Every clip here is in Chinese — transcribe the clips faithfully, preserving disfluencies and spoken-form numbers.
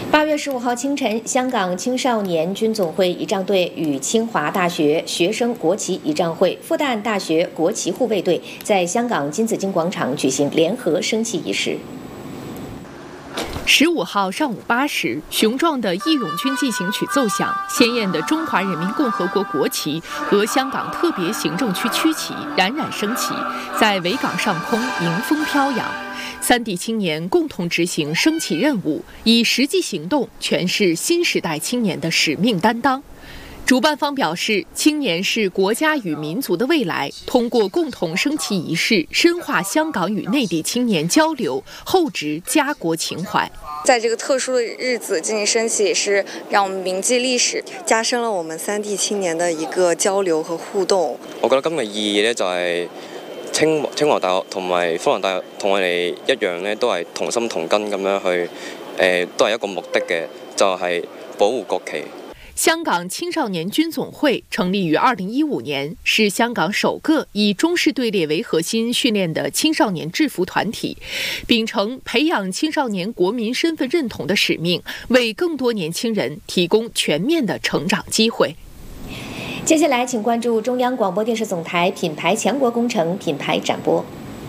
八月十五号清晨，香港青少年军总会仪仗队与清华大学学生国旗仪仗会、复旦大学国旗护卫队在香港金紫荆广场举行联合升旗仪式。 十五号上午八时，雄壮的义勇军进行曲奏响，鲜艳的中华人民共和国国旗和香港特别行政区区旗冉冉升起，在维港上空迎风飘扬。三地青年共同执行升旗任务，以实际行动诠释新时代青年的使命担当。主办方表示，青年是国家与民族的未来，通过共同升旗仪式，深化香港与内地青年交流，厚植家国情怀。 在这个特殊的日子进行升旗，也是让我们铭記歷史，加深了我們三地青年的一個交流和互動。 我覺得今日意義咧就係清清華大學同埋科蘭大學同我哋一樣咧，都係同心同根咁樣去，誒、呃、都係一個目的嘅，就係、是、保護國旗。 香港青少年军总会成立于二零一五年，是香港首个以中式队列为核心训练的青少年制服团体，秉承培养青少年国民身份认同的使命，为更多年轻人提供全面的成长机会。 接下来，请关注中央广播电视总台品牌强国工程品牌展播。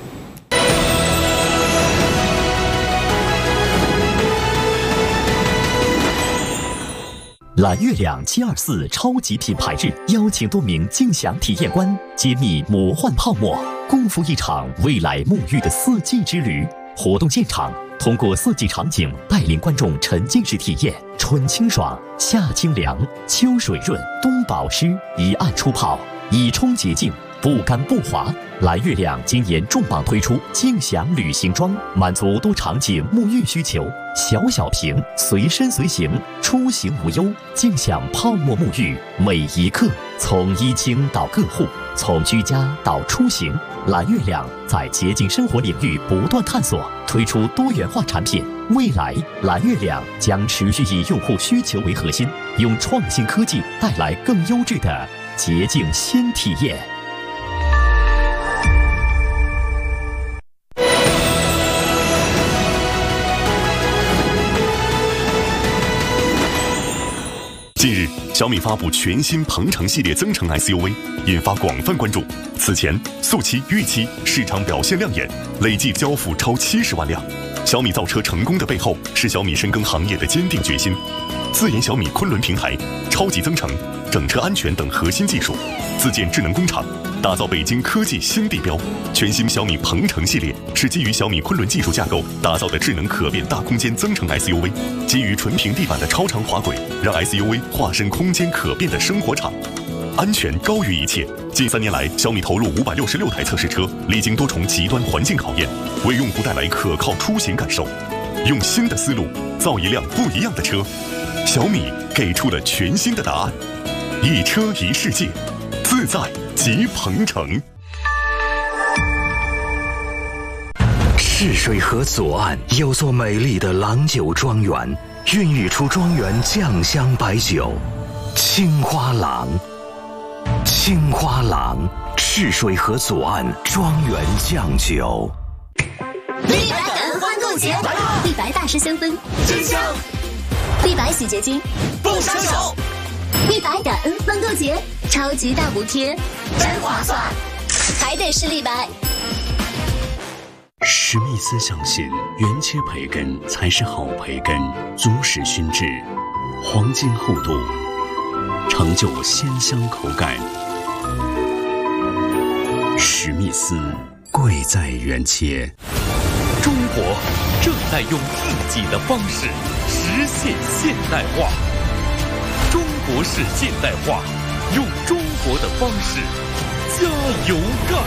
蓝月亮七二四超级品牌日，邀请多名竞享体验官揭秘魔幻泡沫，共赴一场未来沐浴的四季之旅。活动现场通过四季场景带领观众沉浸式体验春清爽、夏清凉、秋水润、冬保湿，一按出泡，以冲洁净，不干不滑。蓝月亮今年重磅推出竞享旅行装，满足多场景沐浴需求，小小瓶，随身随行，出行无忧。竞享泡沫沐浴，每一刻，从一清到个护，从居家到出行，蓝月亮在洁净生活领域不断探索，推出多元化产品。未来，蓝月亮将持续以用户需求为核心，用创新科技带来更优质的洁净新体验。 近日，小米发布全新鹏程系列增程 S U V， 引发广泛关注。此前，速七、豫七市场表现亮眼，累计交付超七十万辆。小米造车成功的背后，是小米深耕行业的坚定决心。自研小米昆仑平台、超级增程、整车安全等核心技术，自建智能工厂，打造北京科技新地标。全新小米鹏程系列是基于小米昆仑技术架构打造的智能可变大空间增程 S U V， 基于纯平地板的超长滑轨，让 S U V 化身空间可变的生活场。安全高于一切。近三年来，小米投入五百六十六台测试车，历经多重极端环境考验，为用户带来可靠出行感受。用新的思路造一辆不一样的车，小米给出了全新的答案。一车一世界，自在即鹏程。 赤水河左岸有座美丽的郎酒庄园，孕育出庄园酱香白酒青花郎。青花郎，赤水河左岸庄园酱酒。 立白感恩欢购节，立白大师香氛真香，立白洗洁精不杀手。立白感恩欢购节，超级大补贴，真划算，还得是立白。 史密斯相信，原切培根才是好培根，足使熏制，黄金厚度，成就鲜香口感。史密斯，贵在原切。 中国正在用自己的方式实现现代化。中国式现代化，用中国的方式加油干。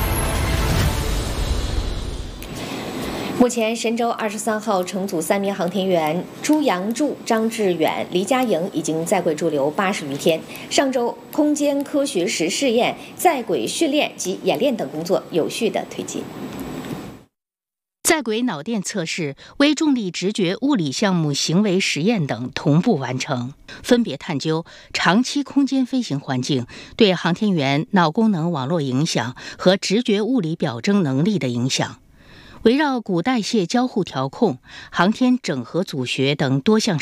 目前，神舟二十三号乘组三名航天员朱杨柱、张志远、黎佳莹已经在轨驻留八十余天。上周，空间科学实试验、在轨训练及演练等工作有序的推进。 在轨脑电测试、微重力直觉物理项目行为实验等同步完成，分别探究长期空间飞行环境对航天员脑功能网络影响和直觉物理表征能力的影响。围绕骨代谢交互调控、航天整合组学等多项